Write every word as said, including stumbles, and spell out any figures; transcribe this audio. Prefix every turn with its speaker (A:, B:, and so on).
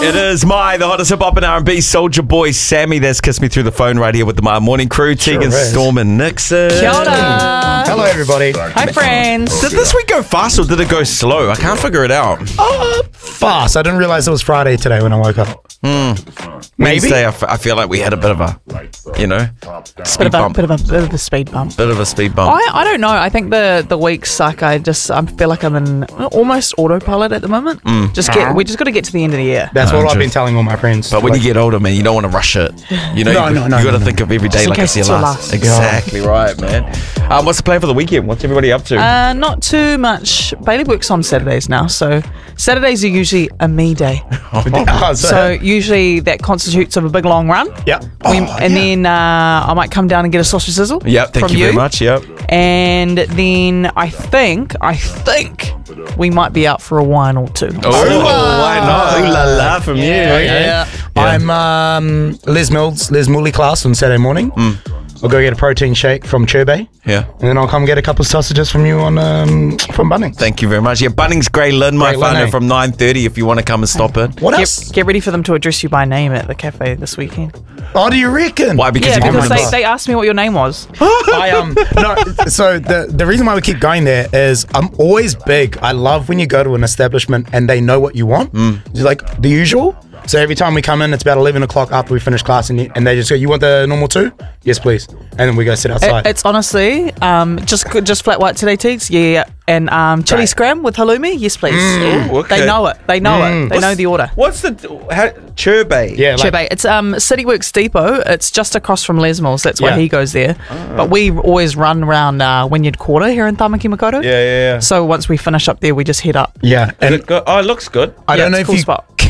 A: It is my, the hottest hip-hop and R and B, Soulja Boy Sammy. That's Kiss Me Through the Phone right here with the My Morning Crew. Tegan,
B: Sure is.
A: Storm and Nixon.
C: Kia ora.
B: Hello, everybody.
C: Hi, friends.
A: Did this week go fast or did it go slow? I can't figure it out.
B: Uh, fast. I didn't realize it was Friday today when I woke up. Maybe.
A: Wednesday, I, f- I feel like we had a bit of a, you know,
C: Bit
A: speed
C: of, a,
A: bump.
C: bit, of a, bit of a speed bump.
A: Bit of a speed bump.
C: I, I don't know. I think the, the weeks, like, I just I feel like I'm in almost autopilot at the moment.
A: Mm.
C: Just get We just got to get to the end of the year.
B: That's
A: No,
B: what I've
A: true.
B: been telling all my friends.
A: But when
B: Like,
A: you get older, man, you don't want to rush it. You know,
B: No,
A: you,
B: no, no,
A: you got to
B: no,
A: think of every day
C: Just in
A: like it's
C: case
A: your
C: it's your
A: last.
C: last.
A: Exactly right, man. Um, what's the plan for the weekend? What's everybody up to?
C: Uh, not too much. Bailey works on Saturdays now, so Saturdays are usually a me day.
B: oh, so,
C: So usually that constitutes of a big long run.
B: yeah.
C: We,
B: Oh,
C: and
B: yeah.
C: then uh, I might come down and get a sausage sizzle.
A: yep, thank
C: from
A: you, very much. Yep.
C: And then I think, I think we might be out for a wine or two.
A: Oh, why not? Ooh la la from you.
C: Yeah.
B: I'm um, Les Mills, Les Mooley class on Saturday morning. I'll go get a protein shake from Turbay,
A: Yeah.
B: and then I'll come get a couple of sausages from you on um, from Bunnings.
A: Thank you very much. Yeah, Bunnings Grey Lynn, my
B: Grey Lynn,
A: phone
B: eh?
A: from nine thirty if you want to come and stop in.
B: What else?
C: Get, get ready for them to address you by name at the cafe this weekend.
B: Oh, do you reckon?
A: Why? Because
C: Yeah,
A: you
C: because
A: remember.
C: they, they asked me what your name was.
B: I um no. So the the reason why we keep going there is I'm always big. I love when you go to an establishment and they know what you want. It's like the usual. So every time we come in, it's about eleven o'clock after we finish class, and, you, and they just go, "You want the normal two? Yes, please." And then we go sit outside.
C: It, it's honestly um, just just flat white today, Teagues. Yeah, and um, chili
B: Great.
C: scram with halloumi. Yes, please.
A: Ooh, okay.
C: They know it. They know it. They know
A: What's-
C: the order.
A: What's the how, Turbay?
B: yeah, like,
C: Chebe. It's um City Works Depot. It's just across from Les Mills. That's why
B: Yeah.
C: he goes there. But we always run around uh, Wynyard Quarter here in Tamaki Makaurau.
A: Yeah, yeah, yeah.
C: So once we finish up there, we just head up.
B: yeah.
A: And
B: And
A: it go, oh, it looks good.
B: I
C: Yeah,
B: don't know
C: it's a
B: if
C: cool
B: you
C: spot.